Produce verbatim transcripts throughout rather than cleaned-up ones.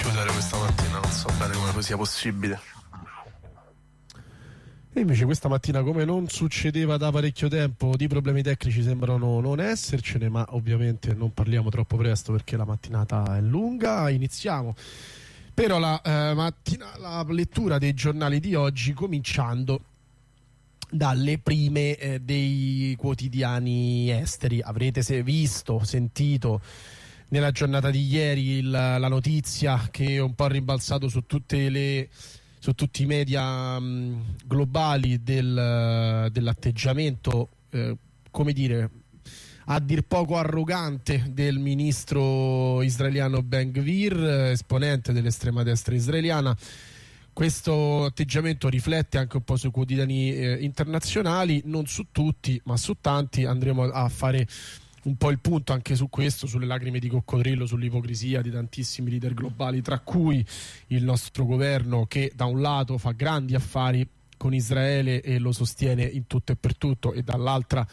chiudere questa mattina, non so bene come sia possibile. E invece questa mattina, come non succedeva da parecchio tempo, di problemi tecnici sembrano non essercene, ma ovviamente non parliamo troppo presto perché la mattinata è lunga. Iniziamo però la eh, mattina la lettura dei giornali di oggi, cominciando dalle prime eh, dei quotidiani esteri. Avrete se visto, sentito nella giornata di ieri il, la notizia che è un po' rimbalzato su tutte le su tutti i media mh, globali del, dell'atteggiamento eh, come dire a dir poco arrogante del ministro israeliano Ben Gvir, esponente dell'estrema destra israeliana. Questo atteggiamento riflette anche un po' sui quotidiani eh, internazionali, non su tutti ma su tanti. Andremo a fare un po' il punto anche su questo, sulle lacrime di coccodrillo, sull'ipocrisia di tantissimi leader globali, tra cui il nostro governo, che da un lato fa grandi affari con Israele e lo sostiene in tutto e per tutto, e dall'altra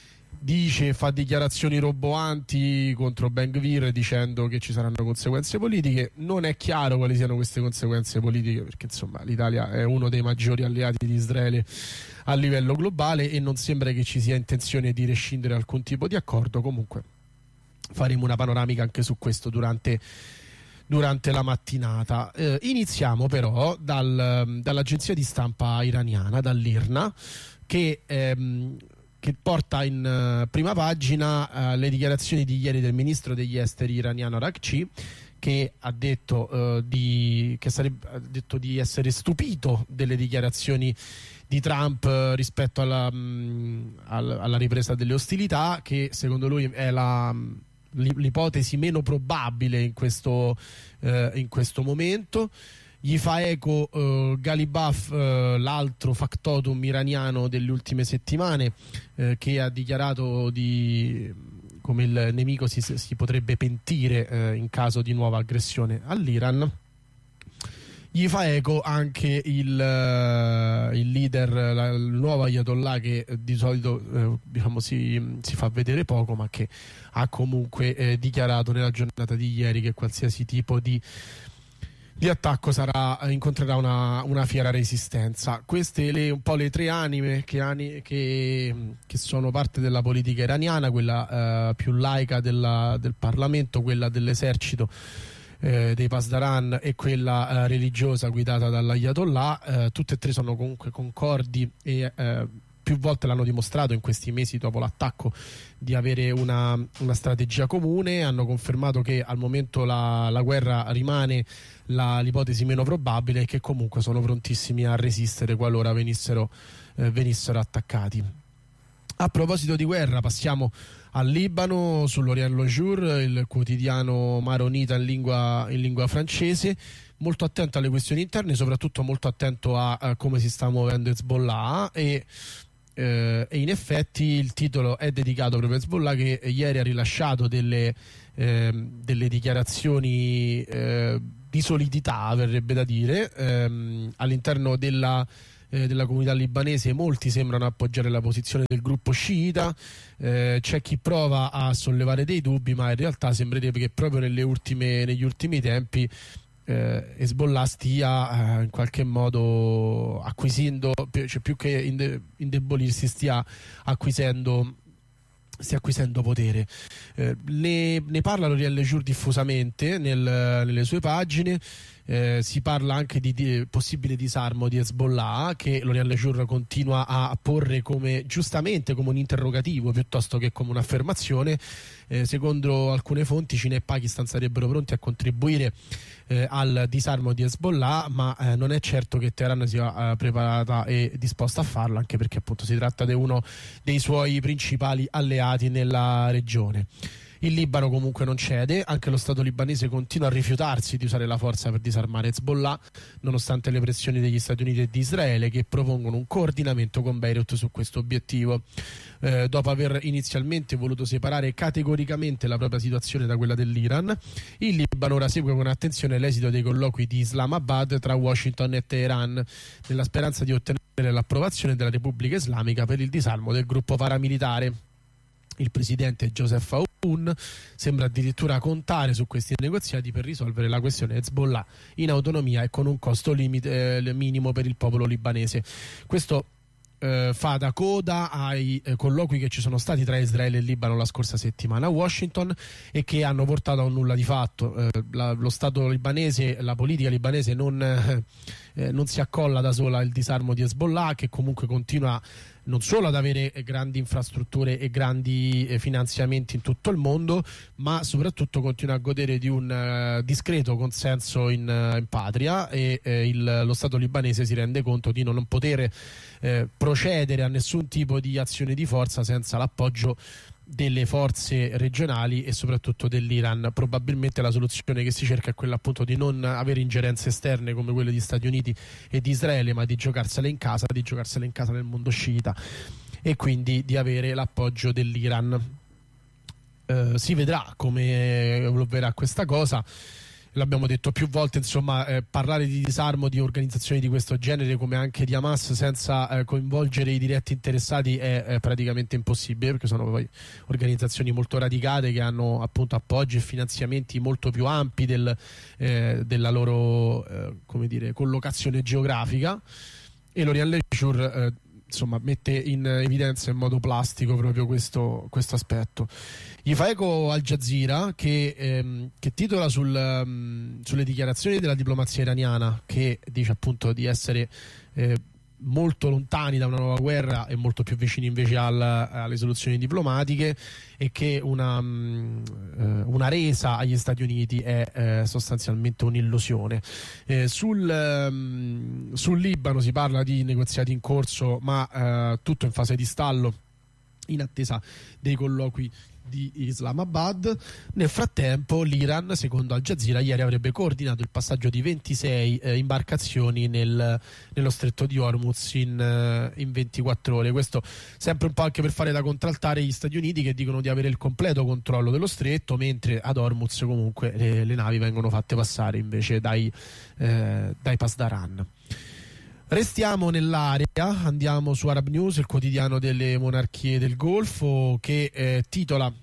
dice, fa dichiarazioni roboanti contro Ben Gvir dicendo che ci saranno conseguenze politiche. Non è chiaro quali siano queste conseguenze politiche, perché insomma l'Italia è uno dei maggiori alleati di Israele a livello globale e non sembra che ci sia intenzione di rescindere alcun tipo di accordo. Comunque faremo una panoramica anche su questo durante, durante la mattinata. Eh, iniziamo però dal, dall'agenzia di stampa iraniana, dall'IRNA, che ehm, che porta in uh, prima pagina uh, le dichiarazioni di ieri del ministro degli esteri iraniano Araghchi, che ha detto, uh, di, che sarebbe, ha detto di essere stupito delle dichiarazioni di Trump uh, rispetto alla, um, al, alla ripresa delle ostilità, che secondo lui è la, l'ipotesi meno probabile in questo, uh, in questo momento. Gli fa eco uh, Ghalibaf, uh, l'altro factotum iraniano delle ultime settimane, uh, che ha dichiarato di, come il nemico si, si potrebbe pentire uh, in caso di nuova aggressione all'Iran. Gli fa eco anche il, uh, il leader, la, il nuovo Ayatollah, che uh, di solito uh, diciamo si, si fa vedere poco, ma che ha comunque uh, dichiarato nella giornata di ieri che qualsiasi tipo di di attacco sarà, incontrerà una, una fiera resistenza. Queste le, un po' le tre anime che, che, che sono parte della politica iraniana, quella eh, più laica della, del Parlamento, quella dell'esercito eh, dei Pasdaran e quella eh, religiosa guidata dall'Ayatollah. Eh, tutte e tre sono comunque concordi e eh, più volte l'hanno dimostrato in questi mesi dopo l'attacco di avere una, una strategia comune. Hanno confermato che al momento la, la guerra rimane la, l'ipotesi meno probabile e che comunque sono prontissimi a resistere qualora venissero, eh, venissero attaccati. A proposito di guerra, passiamo al Libano, sull'Orient Le Jour, il quotidiano maronita in lingua, in lingua francese, molto attento alle questioni interne, soprattutto molto attento a, a come si sta muovendo Hezbollah, e Eh, e in effetti il titolo è dedicato proprio a Hezbollah, che ieri ha rilasciato delle, eh, delle dichiarazioni eh, di solidità, verrebbe da dire, ehm, all'interno della, eh, della comunità libanese. Molti sembrano appoggiare la posizione del gruppo sciita, eh, c'è chi prova a sollevare dei dubbi, ma in realtà sembrerebbe che proprio nelle ultime, negli ultimi tempi Eh, Hezbollah stia eh, in qualche modo acquisendo, cioè più che inde- indebolirsi, stia acquisendo stia acquisendo potere. Eh, ne, ne parla l'Orient Le Jour diffusamente nel, nelle sue pagine. Eh, si parla anche di, di possibile disarmo di Hezbollah, che l'Orient Le Jour continua a porre come, giustamente, come un interrogativo piuttosto che come un'affermazione. Eh, secondo alcune fonti Cina e Pakistan sarebbero pronti a contribuire eh, al disarmo di Hezbollah, ma eh, non è certo che Teheran sia eh, preparata e disposta a farlo, anche perché appunto si tratta di uno dei suoi principali alleati nella regione. Il Libano comunque non cede, anche lo Stato libanese continua a rifiutarsi di usare la forza per disarmare Hezbollah, nonostante le pressioni degli Stati Uniti e di Israele, che propongono un coordinamento con Beirut su questo obiettivo. Eh, dopo aver inizialmente voluto separare categoricamente la propria situazione da quella dell'Iran, il Libano ora segue con attenzione l'esito dei colloqui di Islamabad tra Washington e Teheran, nella speranza di ottenere l'approvazione della Repubblica Islamica per il disarmo del gruppo paramilitare. il presidente Joseph Aoun sembra addirittura contare su questi negoziati per risolvere la questione Hezbollah in autonomia e con un costo limite, eh, minimo per il popolo libanese. Questo eh, fa da coda ai eh, colloqui che ci sono stati tra Israele e Libano la scorsa settimana a Washington e che hanno portato a un nulla di fatto. Eh, la, lo Stato libanese, la politica libanese non, eh, non si accolla da sola il disarmo di Hezbollah, che comunque continua non solo ad avere grandi infrastrutture e grandi eh, finanziamenti in tutto il mondo, ma soprattutto continua a godere di un uh, discreto consenso in, uh, in patria e eh, il, lo Stato libanese si rende conto di non poter eh, procedere a nessun tipo di azione di forza senza l'appoggio delle forze regionali e soprattutto dell'Iran. Probabilmente la soluzione che si cerca è quella appunto di non avere ingerenze esterne come quelle di Stati Uniti e di Israele, ma di giocarsela in casa, di giocarsela in casa nel mondo sciita e quindi di avere l'appoggio dell'Iran. Eh, si vedrà come evolverà questa cosa. L'abbiamo detto più volte, insomma, eh, parlare di disarmo di organizzazioni di questo genere come anche di Hamas senza eh, coinvolgere i diretti interessati è, è praticamente impossibile, perché sono poi organizzazioni molto radicate che hanno appunto appoggi e finanziamenti molto più ampi del, eh, della loro eh, come dire, collocazione geografica, e Lorian Leisure eh, insomma mette in evidenza in modo plastico proprio questo, questo aspetto. Gli fa eco Al Jazeera che, ehm, che titola sul, um, sulle dichiarazioni della diplomazia iraniana, che dice appunto di essere eh, molto lontani da una nuova guerra e molto più vicini invece al, alle soluzioni diplomatiche, e che una, um, una resa agli Stati Uniti è eh, sostanzialmente un'illusione. Eh, sul, um, sul Libano si parla di negoziati in corso, ma eh, tutto in fase di stallo in attesa dei colloqui di Islamabad. Nel frattempo l'Iran, secondo Al Jazeera, ieri avrebbe coordinato il passaggio di ventisei eh, imbarcazioni nel, nello stretto di Hormuz in, eh, in ventiquattro ore. Questo sempre un po' anche per fare da contraltare gli Stati Uniti, che dicono di avere il completo controllo dello stretto, mentre ad Hormuz comunque le, le navi vengono fatte passare invece dai, eh, dai Pasdaran. Restiamo nell'area, andiamo su Arab News, il quotidiano delle monarchie del Golfo, che eh, titola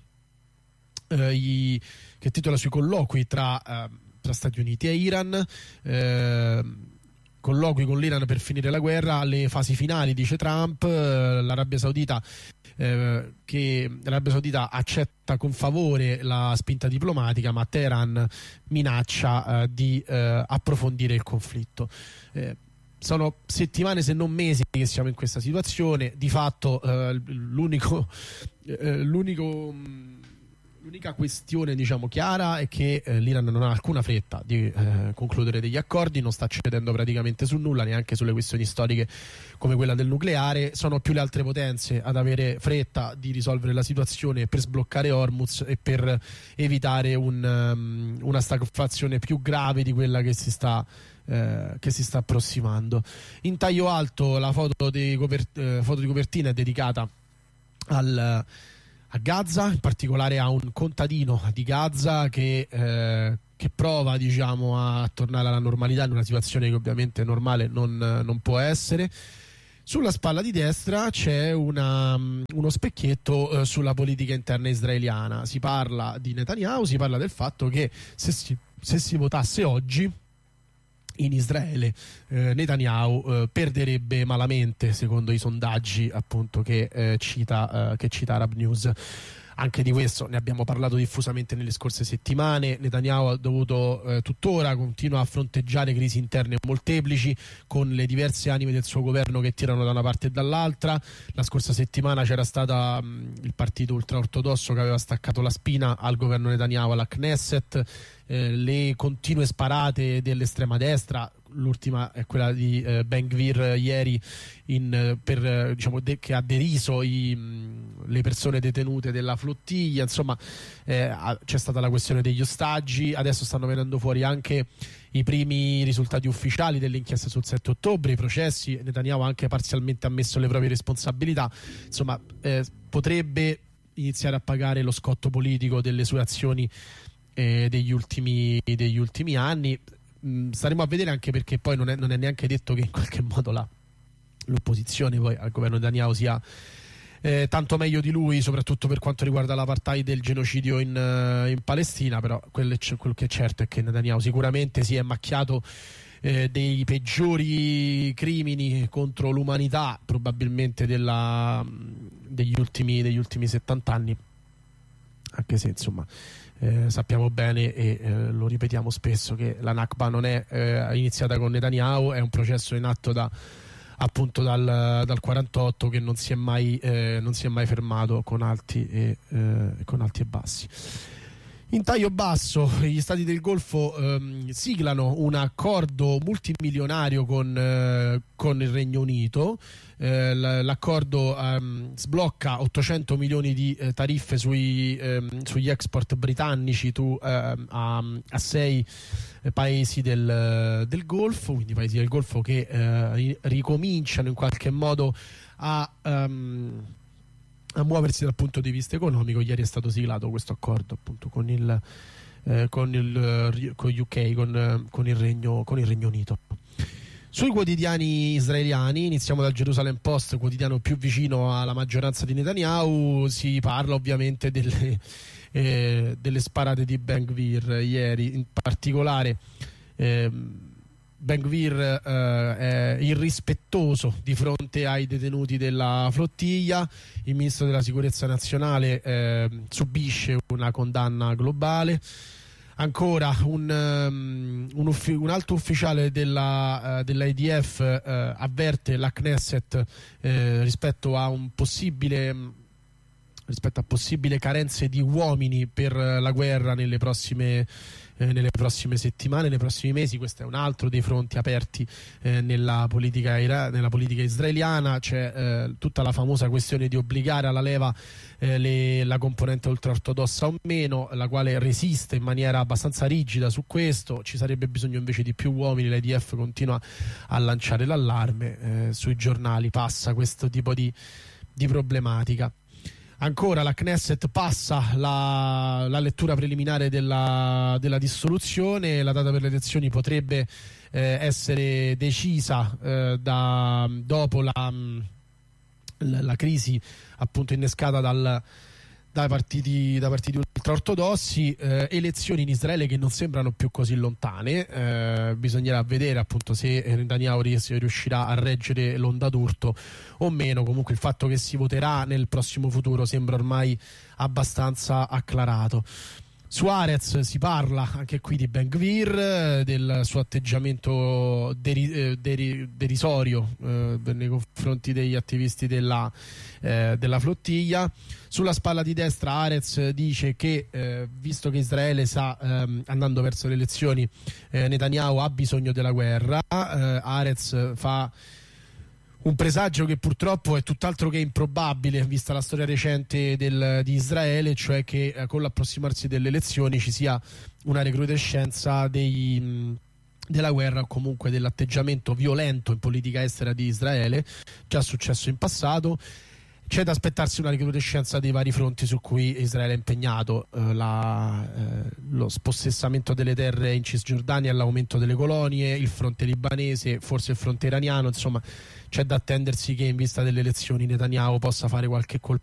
eh, i, che titola sui colloqui tra, eh, tra Stati Uniti e Iran. Eh, colloqui con l'Iran per finire la guerra, alle fasi finali, dice Trump. eh, l'Arabia Saudita eh, che l'Arabia Saudita accetta con favore la spinta diplomatica, ma Teheran minaccia eh, di eh, approfondire il conflitto. Eh, Sono settimane, se non mesi, che siamo in questa situazione. Di fatto eh, l'unico, eh, l'unico, l'unica questione, diciamo, chiara è che eh, l'Iran non ha alcuna fretta di eh, concludere degli accordi, non sta cedendo praticamente su nulla, neanche sulle questioni storiche come quella del nucleare. Sono più le altre potenze ad avere fretta di risolvere la situazione per sbloccare Hormuz e per evitare un, um, una stagflazione più grave di quella che si sta Eh, che si sta approssimando. In taglio alto la foto di, copert- eh, foto di copertina è dedicata al, a Gaza, in particolare a un contadino di Gaza che, eh, che prova, diciamo, a tornare alla normalità in una situazione che ovviamente normale non, non può essere. Sulla spalla di destra c'è una, uno specchietto eh, sulla politica interna israeliana. Si parla di Netanyahu, si parla del fatto che se si, se si votasse oggi in Israele eh, Netanyahu eh, perderebbe malamente, secondo i sondaggi appunto che, eh, cita, eh, che cita Arab News. Anche di questo ne abbiamo parlato diffusamente nelle scorse settimane. Netanyahu ha dovuto eh, tuttora continua a fronteggiare crisi interne molteplici, con le diverse anime del suo governo che tirano da una parte e dall'altra. La scorsa settimana c'era stata mh, il partito ultraortodosso che aveva staccato la spina al governo Netanyahu, alla Knesset, eh, le continue sparate dell'estrema destra. L'ultima è quella di eh, Ben Gvir ieri in, eh, per, eh, diciamo, de- che ha deriso i, mh, le persone detenute della flottiglia. Insomma, eh, c'è stata la questione degli ostaggi. Adesso stanno venendo fuori anche i primi risultati ufficiali delle inchieste sul sette ottobre, i processi. Netanyahu ha anche parzialmente ammesso le proprie responsabilità. Insomma, eh, potrebbe iniziare a pagare lo scotto politico delle sue azioni eh, degli ultimi, degli ultimi anni. Staremo a vedere, anche perché poi non è, non è neanche detto che in qualche modo la, l'opposizione poi al governo Netanyahu sia eh, tanto meglio di lui, soprattutto per quanto riguarda l'apartheid del genocidio in, uh, in Palestina, però quello, quello che è certo è che Netanyahu sicuramente si è macchiato eh, dei peggiori crimini contro l'umanità probabilmente della, degli ultimi, degli ultimi settanta anni, anche se insomma Eh, sappiamo bene e eh, lo ripetiamo spesso che la Nakba non è eh, iniziata con Netanyahu, è un processo in atto da, appunto dal, dal quarantotto che non si è mai, eh, non si è mai fermato con alti e, eh, con alti e bassi. In taglio basso gli stati del Golfo ehm, siglano un accordo multimilionario con, eh, con il Regno Unito. Eh, l'accordo ehm, sblocca ottocento milioni di eh, tariffe sui, ehm, sugli export britannici tu, ehm, a, a sei eh, paesi del, del Golfo, quindi paesi del Golfo che eh, ricominciano in qualche modo a... Um, a muoversi dal punto di vista economico. Ieri è stato siglato questo accordo appunto con il eh, con il con U K, con, con il Regno con il Regno Unito. Sui quotidiani israeliani, iniziamo dal Jerusalem Post, quotidiano più vicino alla maggioranza di Netanyahu, si parla ovviamente delle, eh, delle sparate di Ben Gvir ieri, in particolare eh, Ben Gvir eh, è irrispettoso di fronte ai detenuti della flottiglia. Il ministro della sicurezza nazionale eh, subisce una condanna globale. Ancora un, um, un, uffi- un alto ufficiale della, uh, dell'I D F uh, avverte la Knesset eh, rispetto a un possibile rispetto a possibili carenze di uomini per la guerra nelle prossime Eh, nelle prossime settimane, nei prossimi mesi. Questo è un altro dei fronti aperti eh, nella, politica ira- nella politica israeliana. C'è eh, tutta la famosa questione di obbligare alla leva eh, le, la componente ultraortodossa o meno, la quale resiste in maniera abbastanza rigida su questo. Ci sarebbe bisogno invece di più uomini. L'I D F continua a lanciare l'allarme, eh, sui giornali passa questo tipo di, di problematica. Ancora la Knesset passa la, la lettura preliminare della, della dissoluzione. La data per le elezioni potrebbe eh, essere decisa eh, da, dopo la, la, la crisi appunto innescata dal, dai partiti, da partiti ultraortodossi. Eh, elezioni in Israele che non sembrano più così lontane. Eh, bisognerà vedere appunto se Netanyahu riuscirà a reggere l'onda d'urto o meno. Comunque il fatto che si voterà nel prossimo futuro sembra ormai abbastanza acclarato. Su Haaretz si parla anche qui di Ben Gvir, del suo atteggiamento deri- eh, deri- derisorio eh, nei confronti degli attivisti della, eh, della flottiglia. Sulla spalla di destra Haaretz dice che eh, visto che Israele sta ehm, andando verso le elezioni, eh, Netanyahu ha bisogno della guerra. eh, Haaretz fa un presagio che purtroppo è tutt'altro che improbabile vista la storia recente del, di Israele, cioè che eh, con l'approssimarsi delle elezioni ci sia una recrudescenza dei, mh, della guerra o comunque dell'atteggiamento violento in politica estera di Israele, già successo in passato. C'è da aspettarsi una recrudescenza dei vari fronti su cui Israele è impegnato, eh, la, eh, lo spossessamento delle terre in Cisgiordania, l'aumento delle colonie, il fronte libanese, forse il fronte iraniano. Insomma, c'è da attendersi che in vista delle elezioni Netanyahu possa fare qualche colpo